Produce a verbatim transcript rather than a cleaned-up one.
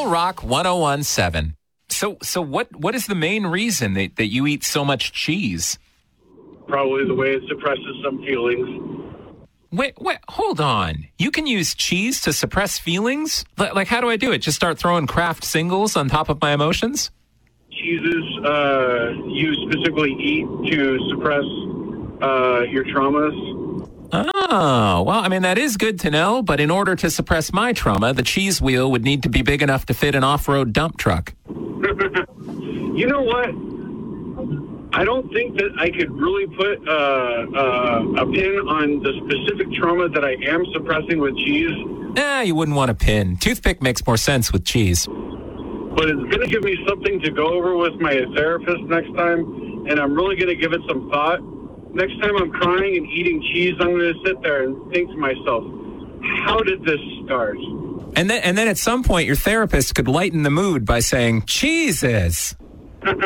Real Rock one oh one point seven. So, so what, what is the main reason that, that you eat so much cheese? Probably the way it suppresses some feelings. Wait, wait, hold on. You can use cheese to suppress feelings? Like, like how do I do it? Just start throwing Kraft singles on top of my emotions? Cheeses uh, you specifically eat to suppress uh, your traumas. Oh, well, I mean, that is good to know, but in order to suppress my trauma, the cheese wheel would need to be big enough to fit an off-road dump truck. You know what? I don't think that I could really put uh, uh, a pin on the specific trauma that I am suppressing with cheese. Nah, you wouldn't want a pin. Toothpick makes more sense with cheese. But it's going to give me something to go over with my therapist next time, and I'm really going to give it some thought. Next time I'm crying and eating cheese, I'm going to sit there and think to myself, how did this start? And then, and then at some point, your therapist could lighten the mood by saying, cheeses.